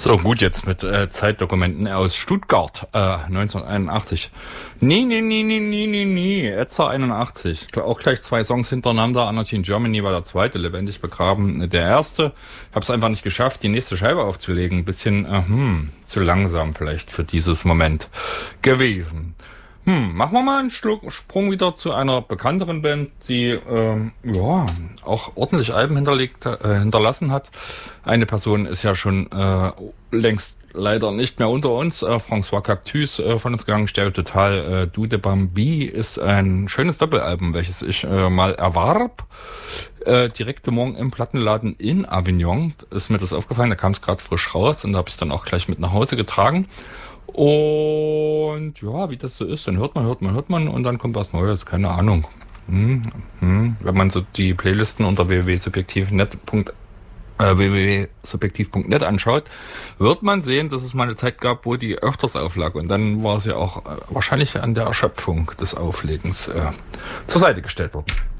So, gut, jetzt mit Zeitdokumenten aus Stuttgart, 1981. Nee, Etzer 81. Auch gleich 2 Songs hintereinander. Anarchy in Germany war der zweite, Lebendig begraben der erste. Ich habe es einfach nicht geschafft, die nächste Scheibe aufzulegen. Ein bisschen zu langsam vielleicht für dieses Moment gewesen. Machen wir mal einen Sprung wieder zu einer bekannteren Band, die auch ordentlich Alben hinterlassen hat. Eine Person ist ja schon längst leider nicht mehr unter uns. François Cactus von uns gegangen, Stereo Total. Du de Bambi ist ein schönes Doppelalbum, welches ich mal erwarb. Direkt morgen im Plattenladen in Avignon. Ist mir das aufgefallen, da kam es gerade frisch raus und da habe ich es dann auch gleich mit nach Hause getragen. Und ja, wie das so ist, dann hört man und dann kommt was Neues, keine Ahnung. Wenn man so die Playlisten unter www.subjektiv.net anschaut, wird man sehen, dass es mal eine Zeit gab, wo die öfters auflag und dann war es ja auch wahrscheinlich an der Erschöpfung des Auflegens zur Seite gestellt worden.